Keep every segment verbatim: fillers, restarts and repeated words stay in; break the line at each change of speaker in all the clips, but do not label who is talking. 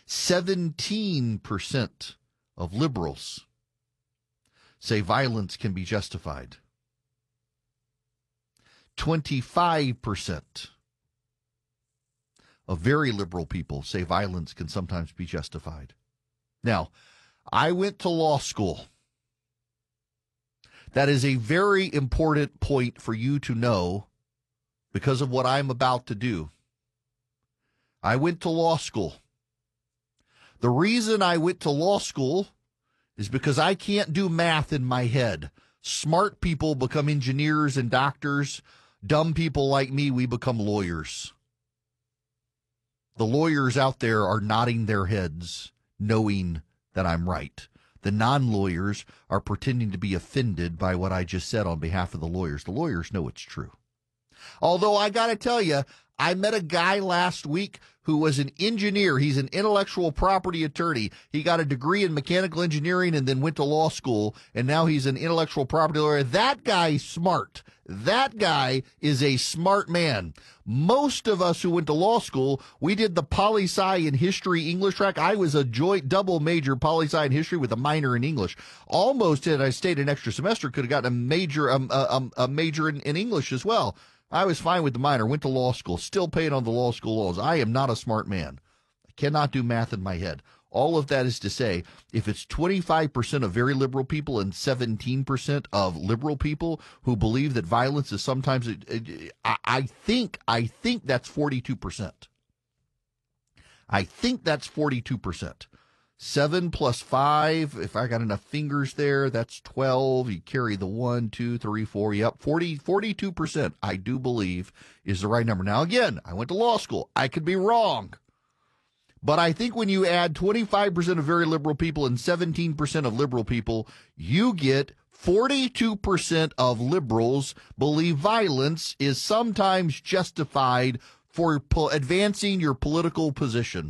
seventeen percent of liberals say violence can be justified. twenty-five percent of very liberal people say violence can sometimes be justified. Now, I went to law school. That is a very important point for you to know because of what I'm about to do. I went to law school. The reason I went to law school is because I can't do math in my head. Smart people become engineers and doctors. Dumb people like me, we become lawyers. The lawyers out there are nodding their heads, knowing that I'm right. The non-lawyers are pretending to be offended by what I just said on behalf of the lawyers. The lawyers know it's true. Although I got to tell you, I met a guy last week who was an engineer. He's an intellectual property attorney. He got a degree in mechanical engineering and then went to law school, and now he's an intellectual property lawyer. That guy's smart. That guy is a smart man. Most of us who went to law school, we did the poli-sci in history English track. I was a joint double major poli-sci in history with a minor in English. Almost, had I stayed an extra semester, could have gotten a major, um, a, um, a major in, in English as well. I was fine with the minor, went to law school, still paying on the law school laws. I am not a smart man. I cannot do math in my head. All of that is to say, if it's twenty-five percent of very liberal people and seventeen percent of liberal people who believe that violence is sometimes, I, I think, I think that's forty-two percent. I think that's forty-two percent. Seven plus five, if I got enough fingers there, that's twelve. You carry the one, two, three, four. Yep, forty, forty-two percent, I do believe, is the right number. Now, again, I went to law school. I could be wrong. But I think when you add twenty-five percent of very liberal people and seventeen percent of liberal people, you get forty-two percent of liberals believe violence is sometimes justified for po- advancing your political position.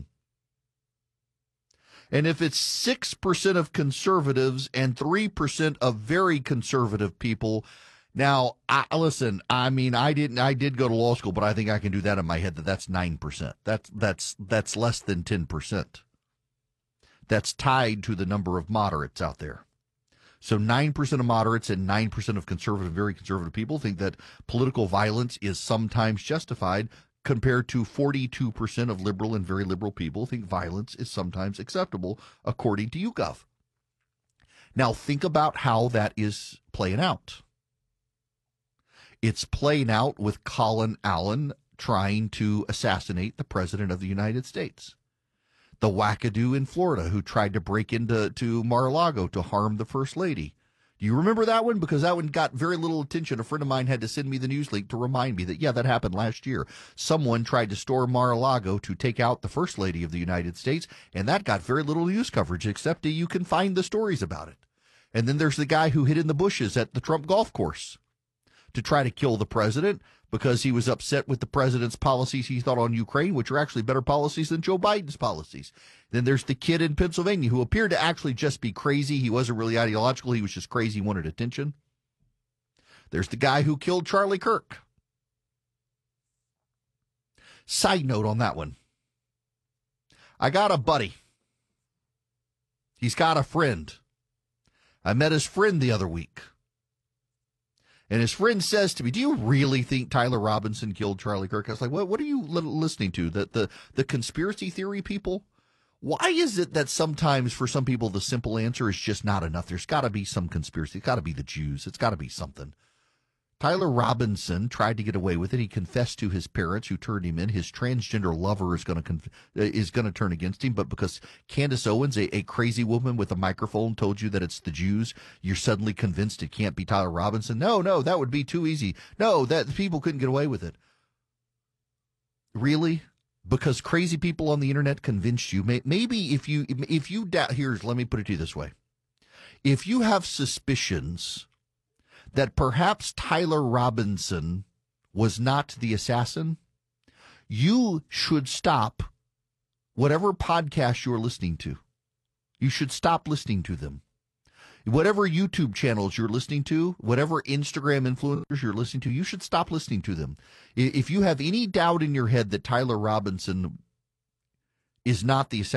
And if it's six percent of conservatives and three percent of very conservative people, now, I, listen, I mean, I didn't, I did go to law school, but I think I can do that in my head that that's nine percent. That's, that's, that's less than ten percent. That's tied to the number of moderates out there. So nine percent of moderates and nine percent of conservative, very conservative people think that political violence is sometimes justified, compared to forty-two percent of liberal and very liberal people think violence is sometimes acceptable, according to YouGov. Now, think about how that is playing out. It's playing out with Colin Allen trying to assassinate the President of the United States. The wackadoo in Florida who tried to break into to Mar-a-Lago to harm the First Lady. Do you remember that one? Because that one got very little attention. A friend of mine had to send me the news link to remind me that, yeah, that happened last year. Someone tried to storm Mar-a-Lago to take out the First Lady of the United States, and that got very little news coverage, except that you can find the stories about it. And then there's the guy who hid in the bushes at the Trump golf course to try to kill the president because he was upset with the president's policies he thought on Ukraine, which are actually better policies than Joe Biden's policies. Then there's the kid in Pennsylvania who appeared to actually just be crazy. He wasn't really ideological. He was just crazy, wanted attention. There's the guy who killed Charlie Kirk. Side note on that one. I got a buddy. He's got a friend. I met his friend the other week. And his friend says to me, do you really think Tyler Robinson killed Charlie Kirk? I was like, what, what are you li- listening to? The, the, the conspiracy theory people? Why is it that sometimes for some people the simple answer is just not enough? There's got to be some conspiracy. It's got to be the Jews. It's got to be something. Tyler Robinson tried to get away with it. He confessed to his parents who turned him in. His transgender lover is going to conf- is going to turn against him. But because Candace Owens, a, a crazy woman with a microphone, told you that it's the Jews, you're suddenly convinced it can't be Tyler Robinson. No, no, that would be too easy. No, that people couldn't get away with it. Really? Because crazy people on the internet convinced you. Maybe if you if you doubt, here's let me put it to you this way: if you have suspicions that perhaps Tyler Robinson was not the assassin, you should stop whatever podcast you're listening to. You should stop listening to them. Whatever YouTube channels you're listening to, whatever Instagram influencers you're listening to, you should stop listening to them. If you have any doubt in your head that Tyler Robinson is not the assassin,